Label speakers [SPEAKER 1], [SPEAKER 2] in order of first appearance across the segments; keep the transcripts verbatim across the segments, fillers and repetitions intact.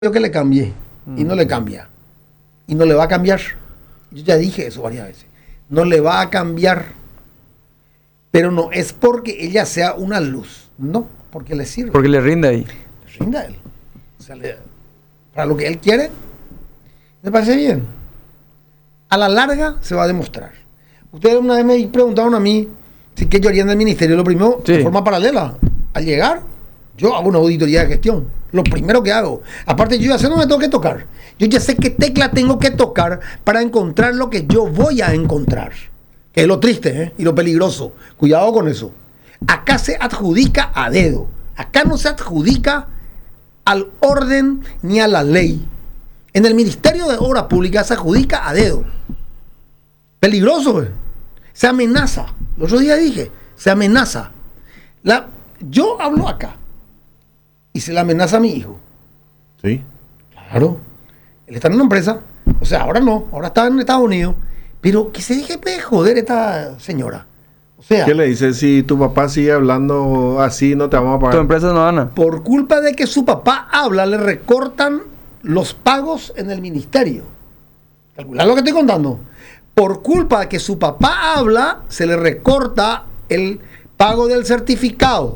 [SPEAKER 1] yo que le cambié y no le cambia y no le va a cambiar. Yo ya dije eso varias veces, no le va a cambiar, pero no es porque ella sea una luz, no, porque le sirve,
[SPEAKER 2] porque le rinde ahí,
[SPEAKER 1] le rinde a él, o sea, le, para lo que él quiere, me parece bien. A la larga se va a demostrar. Ustedes una vez me preguntaron a mí si que yo haría en el ministerio. Lo primero, sí, de forma paralela, al llegar yo hago una auditoría de gestión, lo primero que hago. Aparte, yo ya sé dónde me tengo que tocar. Yo ya sé qué tecla tengo que tocar para encontrar lo que yo voy a encontrar. Que es lo triste, ¿eh? Y lo peligroso. Cuidado con eso. Acá se adjudica a dedo. Acá no se adjudica al orden ni a la ley. En el Ministerio de Obras Públicas se adjudica a dedo. Peligroso, ¿eh? Se amenaza. El otro día dije, se amenaza. La, yo hablo acá. Y se le amenaza a mi hijo.
[SPEAKER 3] Sí.
[SPEAKER 1] Claro. Él está en una empresa. O sea, ahora no. Ahora está en Estados Unidos. Pero que se deje de joder esta señora. O sea.
[SPEAKER 3] ¿Qué le dice? Si tu papá sigue hablando así, no te vamos a pagar.
[SPEAKER 2] Tu empresa no gana.
[SPEAKER 1] Por culpa de que su papá habla, le recortan los pagos en el ministerio. Calcular lo que estoy contando. Por culpa de que su papá habla, se le recorta el pago del certificado.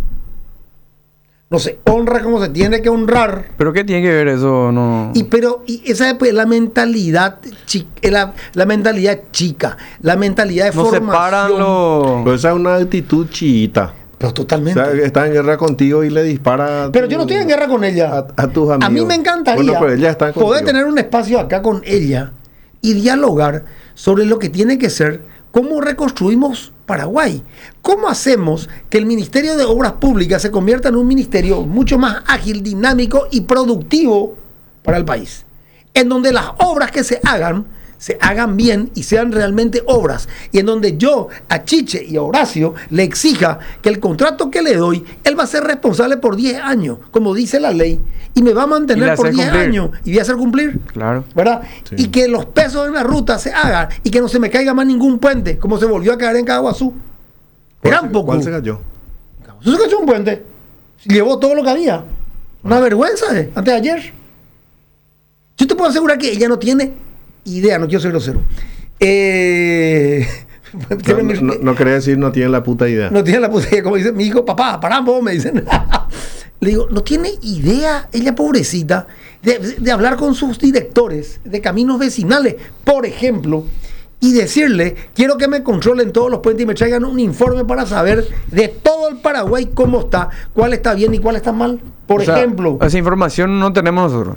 [SPEAKER 1] No se honra como se tiene que honrar.
[SPEAKER 2] ¿Pero qué tiene que ver eso? No.
[SPEAKER 1] Y pero y esa es la mentalidad chica, la, la mentalidad chica, la mentalidad de
[SPEAKER 2] no
[SPEAKER 1] formación.
[SPEAKER 2] No separan los...
[SPEAKER 3] Pero esa es una actitud chiita.
[SPEAKER 1] Pero totalmente.
[SPEAKER 3] O sea, está en guerra contigo y le dispara.
[SPEAKER 1] Pero
[SPEAKER 3] tu,
[SPEAKER 1] yo no estoy en guerra con ella.
[SPEAKER 3] A, a tus amigos.
[SPEAKER 1] A mí me encantaría
[SPEAKER 3] bueno, pero ella está
[SPEAKER 1] poder tener un espacio acá con ella y dialogar sobre lo que tiene que ser, cómo reconstruimos Paraguay. ¿Cómo hacemos que el Ministerio de Obras Públicas se convierta en un ministerio mucho más ágil, dinámico y productivo para el país? En donde las obras que se hagan, se hagan bien y sean realmente obras. Y en donde yo a Chiche y a Horacio le exija que el contrato que le doy, él va a ser responsable por diez años, como dice la ley, y me va a mantener por diez años y voy a hacer cumplir.
[SPEAKER 2] Claro.
[SPEAKER 1] ¿Verdad? Sí. Y que los pesos en la ruta se hagan y que no se me caiga más ningún puente, como se volvió a caer en Caguazú. Era un poco.
[SPEAKER 3] ¿Cuál se cayó?
[SPEAKER 1] Caguazú se cayó un puente. Llevó todo lo que había. Una ah. vergüenza, ¿eh? Antes de ayer. Yo te puedo asegurar que ella no tiene idea, no quiero ser grosero. Eh,
[SPEAKER 3] no, no, no, no quería decir no tiene la puta idea.
[SPEAKER 1] No tiene la puta idea, como dice mi hijo, papá, pará, vos, me dicen. Le digo, no tiene idea, ella pobrecita, de, de hablar con sus directores de caminos vecinales, por ejemplo, y decirle, quiero que me controlen todos los puentes y me traigan un informe para saber de todo el Paraguay cómo está, cuál está bien y cuál está mal, por
[SPEAKER 2] o sea,
[SPEAKER 1] ejemplo.
[SPEAKER 2] Esa información no tenemos nosotros.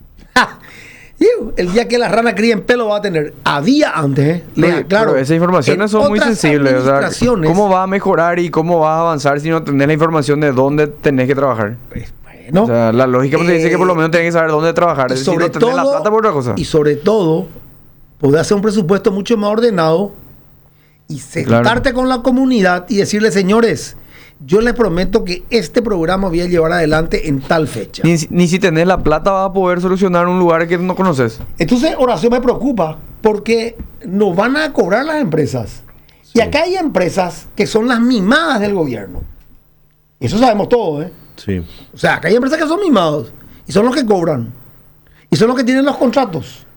[SPEAKER 1] El día que la rana críe en pelo va a tener. Había antes, ¿eh?
[SPEAKER 2] Lea, claro. Pero esas informaciones son muy sensibles. O sea, ¿cómo va a mejorar y cómo va a avanzar si no tenés la información de dónde tenés que trabajar?
[SPEAKER 1] Pues, bueno,
[SPEAKER 2] o sea, la lógica eh, te dice que por lo menos tenés que saber dónde trabajar. Es
[SPEAKER 1] sobre
[SPEAKER 2] decir, no tenés
[SPEAKER 1] todo,
[SPEAKER 2] la plata por otra cosa.
[SPEAKER 1] Y sobre todo, poder hacer un presupuesto mucho más ordenado y sentarte claro. con la comunidad y decirle, señores, yo les prometo que este programa voy a llevar adelante en tal fecha.
[SPEAKER 2] Ni, ni si tenés la plata vas a poder solucionar un lugar que no conoces.
[SPEAKER 1] Entonces, Horacio, me preocupa porque nos van a cobrar las empresas. Sí. Y acá hay empresas que son las mimadas del gobierno. Eso sabemos todo, ¿eh?
[SPEAKER 3] Sí.
[SPEAKER 1] O sea, acá hay empresas que son mimados y son los que cobran. Y son los que tienen los contratos.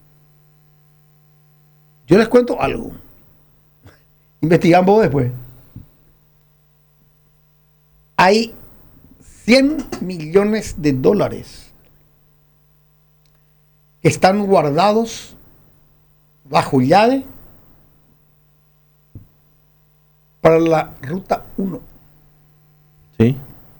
[SPEAKER 1] Yo les cuento algo. Investigamos después. Hay cien millones de dólares que están guardados bajo llave para la ruta uno.
[SPEAKER 3] Sí.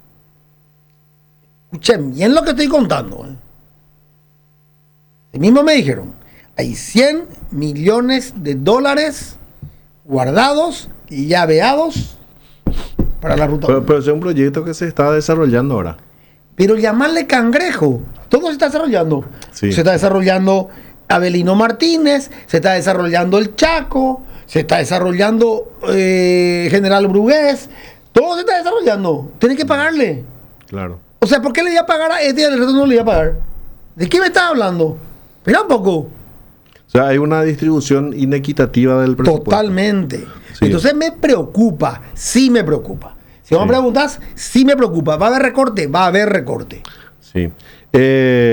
[SPEAKER 1] Escuchen bien lo que estoy contando. ¿eh? El mismo me dijeron, hay cien millones de dólares guardados y llaveados para la ruta.
[SPEAKER 3] Pero, pero es un proyecto que se está desarrollando ahora.
[SPEAKER 1] Pero llamarle Cangrejo, todo se está desarrollando.
[SPEAKER 3] Sí.
[SPEAKER 1] Se está desarrollando Abelino Martínez, se está desarrollando El Chaco, se está desarrollando eh, General Brugués, todo se está desarrollando. Tiene que pagarle.
[SPEAKER 3] Claro.
[SPEAKER 1] O sea, ¿por qué le iba a pagar a este y al resto no le iba a pagar? ¿De qué me estás hablando? Espera un poco.
[SPEAKER 3] O sea, hay una distribución inequitativa del presupuesto.
[SPEAKER 1] Totalmente.
[SPEAKER 3] Sí.
[SPEAKER 1] Entonces me preocupa, sí me preocupa. Si vos sí. me preguntas, sí me preocupa. ¿Va a haber recorte? Va a haber recorte.
[SPEAKER 3] Sí. Eh,